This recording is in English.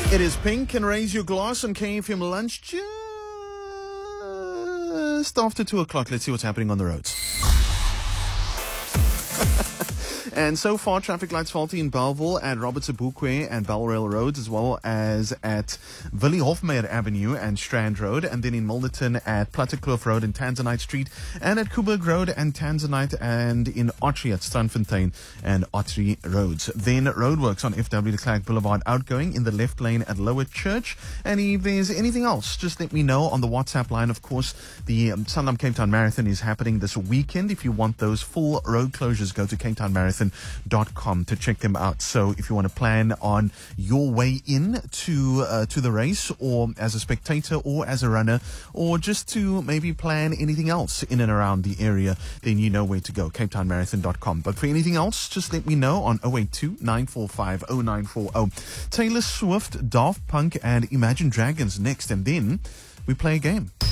It is Pink and Raise Your Glass on KFM Lunch just after 2 o'clock. Let's see what's happening on the roads. And so far, traffic lights faulty in Bellville at Robert Sobukwe and Belrail Roads, as well as at Willie Hofmeyer Avenue and Strand Road, and then in Milderton at Plattekloof Road and Tanzanite Street, and at Coburg Road and Tanzanite, and in Ottery at Strandfontein and Ottery Roads. Then roadworks on FW de Klerk Boulevard outgoing in the left lane at Lower Church. And if there's anything else, just let me know on the WhatsApp line. Of course, the Sanlam Cape Town Marathon is happening this weekend. If you want those full road closures, go to CapeTownMarathon.com to check them out. So if you want to plan on your way in to the race, or as a spectator or as a runner, or just to maybe plan anything else in and around the area, then you know where to go, CapeTownMarathon.com. But for anything else, just let me know on 082-945-0940. Taylor Swift, Daft Punk and Imagine Dragons next, and then we play a game.